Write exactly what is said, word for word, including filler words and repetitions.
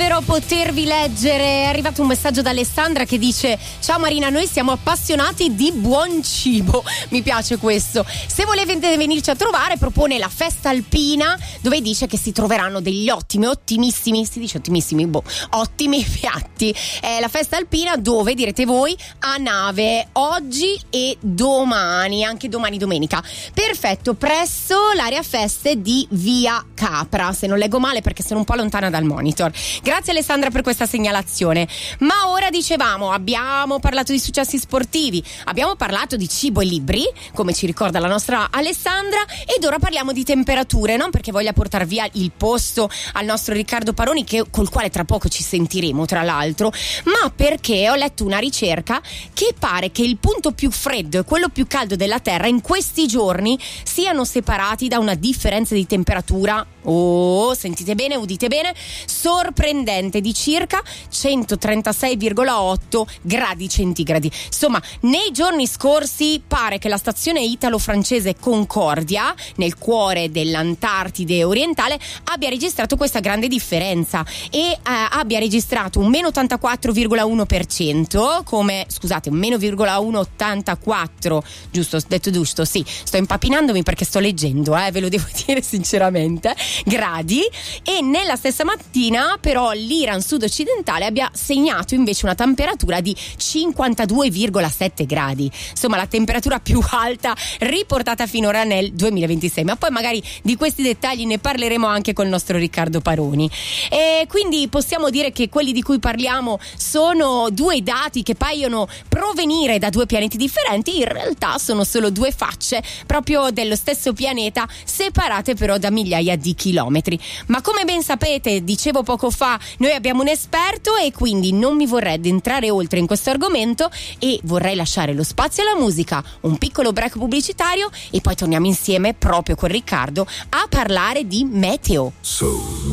desidero potervi leggere. È arrivato un messaggio da Alessandra che dice: ciao Marina, noi siamo appassionati di buon cibo. Mi piace questo. Se volete venirci a trovare, propone la festa alpina, dove dice che si troveranno degli ottimi, ottimissimi, si dice ottimissimi, boh, ottimi piatti. È la festa alpina dove, direte voi, a nave oggi e domani, anche domani domenica. Perfetto, presso l'area feste di Via Capra, se non leggo male perché sono un po' lontana dal monitor. Grazie Alessandra per questa segnalazione. Ma ora dicevamo, abbiamo parlato di successi sportivi, abbiamo parlato di cibo e libri, come ci ricorda la nostra Alessandra, ed ora parliamo di temperature, non perché voglia portare via il posto al nostro Riccardo Paroni, che, col quale tra poco ci sentiremo tra l'altro, ma perché ho letto una ricerca che pare che il punto più freddo e quello più caldo della Terra in questi giorni siano separati da una differenza di temperatura, oh, sentite bene, udite bene, sorprendente, di circa centotrentasei virgola otto gradi centigradi. Insomma, nei giorni scorsi pare che la stazione italo-francese Concordia, nel cuore dell'Antartide orientale, abbia registrato questa grande differenza e eh, abbia registrato un meno ottantaquattro virgola uno per cento, come, scusate, un meno virgola centottantaquattro, giusto, detto giusto, sì, sto impapinandomi perché sto leggendo, eh, ve lo devo dire sinceramente, gradi, e nella stessa mattina però l'Iran sud-occidentale abbia segnato invece una temperatura di cinquantadue virgola sette gradi, insomma la temperatura più alta riportata finora nel duemilaventisei, ma poi magari di questi dettagli ne parleremo anche col nostro Riccardo Paroni. E quindi possiamo dire che quelli di cui parliamo sono due dati che paiono provenire da due pianeti differenti, in realtà sono solo due facce proprio dello stesso pianeta, separate però da migliaia di chilometri. Ma come ben sapete, dicevo poco fa, noi abbiamo un esperto e quindi non mi vorrei addentrare oltre in questo argomento e vorrei lasciare lo spazio alla musica, un piccolo break pubblicitario e poi torniamo insieme proprio con Riccardo a parlare di meteo. So